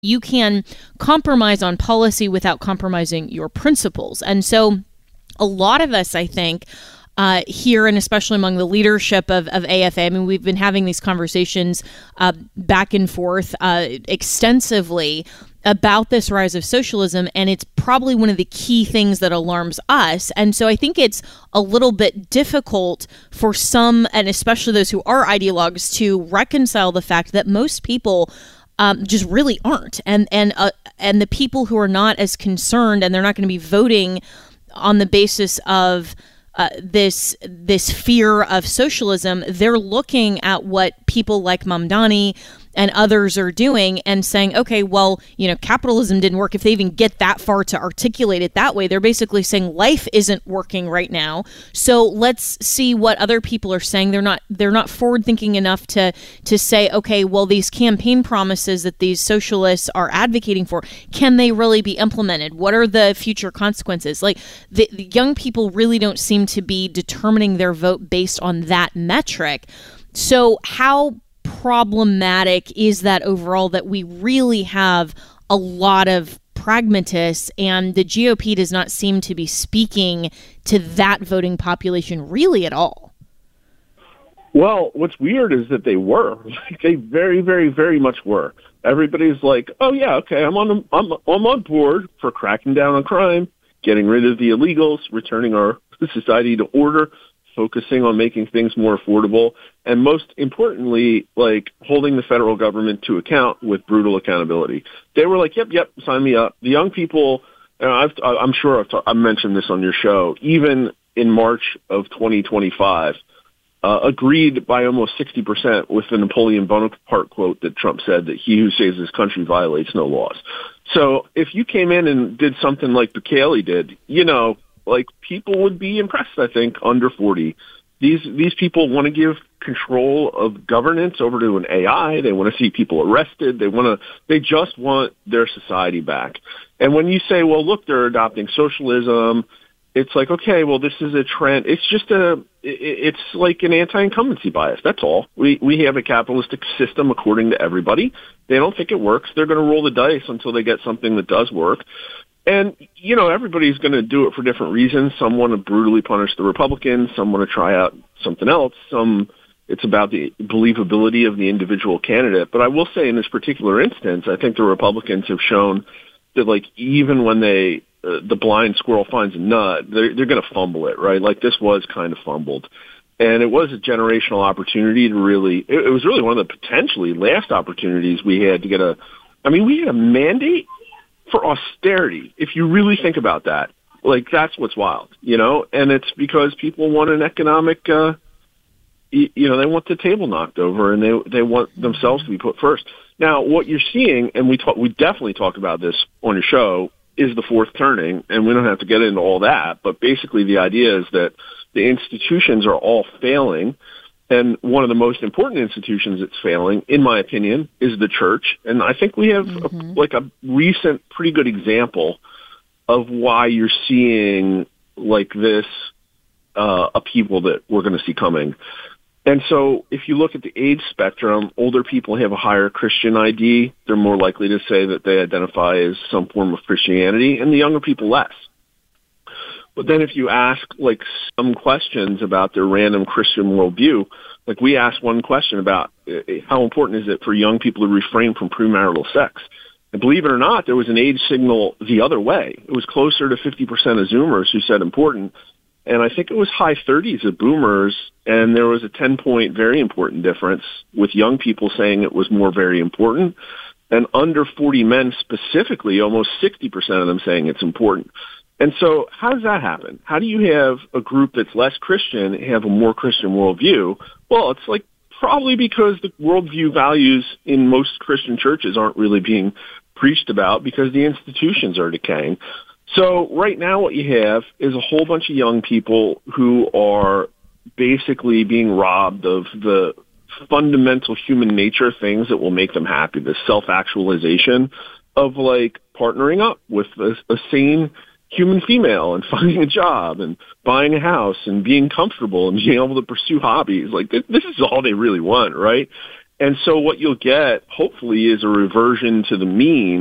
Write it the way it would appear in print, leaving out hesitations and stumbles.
You can compromise on policy without compromising your principles. And so a lot of us, I think, here, and especially among the leadership of AFA, I mean, we've been having these conversations back and forth extensively about this rise of socialism, and it's probably one of the key things that alarms us. And so I think it's a little bit difficult for some, and especially those who are ideologues, to reconcile the fact that most people just really aren't, and the people who are not as concerned, and they're not going to be voting on the basis of this fear of socialism. They're looking at what people like Mamdani and others are doing and saying, okay, well, capitalism didn't work. If they even get that far to articulate it that way, they're basically saying life isn't working right now. So let's see what other people are saying. They're not forward thinking enough to say, okay, well, these campaign promises that these socialists are advocating for, can they really be implemented? What are the future consequences? Like the young people really don't seem to be determining their vote based on that metric. So how problematic is that overall, that we really have a lot of pragmatists, and the GOP does not seem to be speaking to that voting population really at all? Well, what's weird is that they were. They very, very, very much were. Everybody's like, oh yeah, okay, I'm on board for cracking down on crime, getting rid of the illegals, returning our society to order, focusing on making things more affordable, and most importantly, like holding the federal government to account with brutal accountability. They were like, yep, sign me up. The young people, I'm sure I've mentioned this on your show, even in March of 2025, agreed by almost 60% with the Napoleon Bonaparte quote that Trump said, that he who saves his country violates no laws. So if you came in and did something like Bukele did, like people would be impressed, I think, under 40. These people want to give control of governance over to an AI. They want to see people arrested. They just want their society back. And when you say, well, look, they're adopting socialism, it's like, okay, well, this is a trend. It's just it's like an anti-incumbency bias. That's all. We have a capitalistic system according to everybody. They don't think it works. They're going to roll the dice until they get something that does work. And, everybody's going to do it for different reasons. Some want to brutally punish the Republicans. Some want to try out something else. It's about the believability of the individual candidate. But I will say in this particular instance, I think the Republicans have shown that, like, even when the blind squirrel finds a nut, they're going to fumble it, right? Like, this was kind of fumbled. And it was a generational opportunity to really, it was really one of the potentially last opportunities we had to get we had a mandate for austerity, if you really think about that. Like, that's what's wild, and it's because people want an economic, they want the table knocked over, and they want themselves to be put first. Now, what you're seeing, and we definitely talk about this on your show, is the fourth turning, and we don't have to get into all that, but basically the idea is that the institutions are all failing. And one of the most important institutions that's failing, in my opinion, is the church. And I think we have a recent pretty good example of why you're seeing like this upheaval that we're going to see coming. And so if you look at the age spectrum, older people have a higher Christian ID. They're more likely to say that they identify as some form of Christianity, and the younger people less. But then if you ask like some questions about their random Christian worldview, like we asked one question about how important is it for young people to refrain from premarital sex. And believe it or not, there was an age signal the other way. It was closer to 50% of Zoomers who said important. And I think it was high 30s of boomers, and there was a 10-point very important difference with young people saying it was more very important. And under 40 men specifically, almost 60% of them saying it's important. And so how does that happen? How do you have a group that's less Christian have a more Christian worldview? Well, it's like probably because the worldview values in most Christian churches aren't really being preached about because the institutions are decaying. So right now what you have is a whole bunch of young people who are basically being robbed of the fundamental human nature things that will make them happy, the self-actualization of like partnering up with a sane human female and finding a job and buying a house and being comfortable and being able to pursue hobbies. Like this is all they really want, right? And so what you'll get, hopefully, is a reversion to the mean